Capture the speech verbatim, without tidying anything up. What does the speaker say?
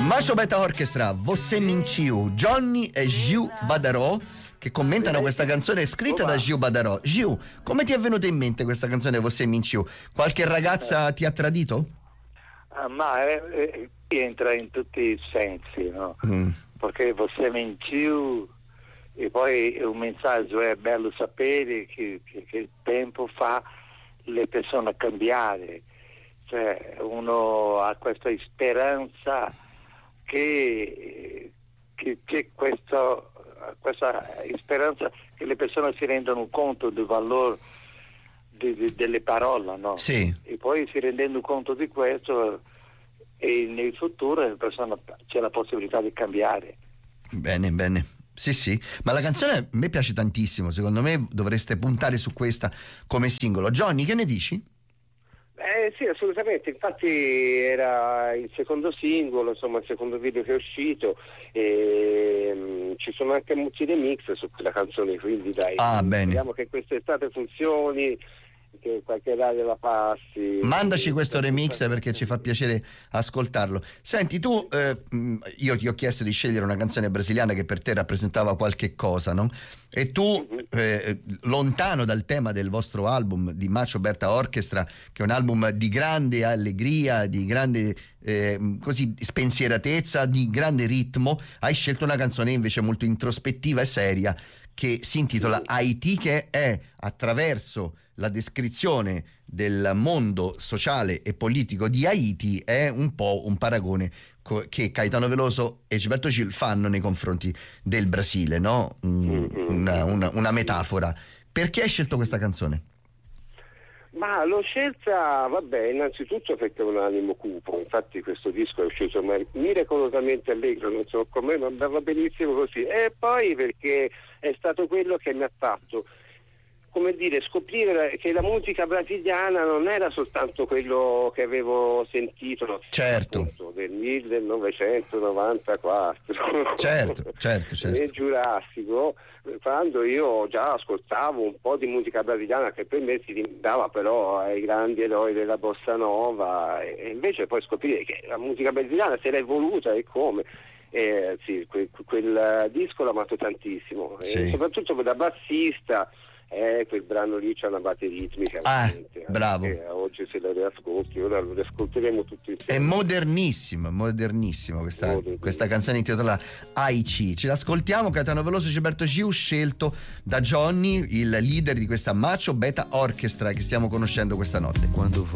Macho Beta Orchestra, Você Mentiu, Johnny e Gil Badarò che commentano questa canzone scritta da Gil Badarò. Gil, come ti è venuta in mente questa canzone Você Mentiu? Qualche ragazza ti ha tradito? Ah, ma eh, eh, entra in tutti i sensi, no? Mm. Perché Você Mentiu e poi un messaggio è bello sapere che, che, che il tempo fa le persone cambiare, cioè uno ha questa speranza che, che c'è questo, questa speranza che le persone si rendano conto del valore de, de, delle parole, no? Sì. E poi si rendendo conto di questo e nel futuro le persone, c'è la possibilità di cambiare. Bene, bene. Sì, sì, ma la canzone a me piace tantissimo, secondo me dovreste puntare su questa come singolo. Johnny, che ne dici? Eh sì, assolutamente, infatti era il secondo singolo, insomma il secondo video che è uscito e um, ci sono anche molti remix su quella canzone, quindi dai, ah, speriamo che quest'estate funzioni, che qualche radio la passi. Mandaci questo remix perché ci fa piacere ascoltarlo. Senti, tu eh, io ti ho chiesto di scegliere una canzone brasiliana che per te rappresentava qualche cosa, no? E tu eh, lontano dal tema del vostro album di Macho Beta Orchestra, che è un album di grande allegria, di grande eh, così spensieratezza, di grande ritmo, hai scelto una canzone invece molto introspettiva e seria che si intitola Haiti, che è attraverso la descrizione del mondo sociale e politico di Haiti è un po' un paragone co- che Caetano Veloso e Gilberto Gil fanno nei confronti del Brasile, no? Un, una, una, una metafora. Perché hai scelto questa canzone? Ma l'ho scelta, vabbè, innanzitutto perché ho un animo cupo, infatti questo disco è uscito miracolosamente allegro, non so come, ma andava benissimo così, e poi perché è stato quello che mi ha fatto, come dire, scoprire che la musica brasiliana non era soltanto quello che avevo sentito, certo, appunto, del millenovecentonovantaquattro, certo, certo, certo. nel Giurassico, quando io già ascoltavo un po' di musica brasiliana che per me si limitava però ai grandi eroi della bossa nova, e invece poi scoprire che la musica brasiliana se l'è voluta e come. Eh, sì, quel, quel disco l'ho amato tantissimo, sì. E soprattutto da bassista. Eh, quel brano lì c'ha una base ritmica, ah, bravo. Oggi se la riascolti, ora lo riascolteremo tutti insieme. È modernissimo, modernissimo questa, modernissimo. Questa canzone intitolata Haiti. Ce l'ascoltiamo, Caetano Veloso, Gilberto Gil, scelto da Johnny, il leader di questa Macho Beta Orchestra che stiamo conoscendo questa notte. Quando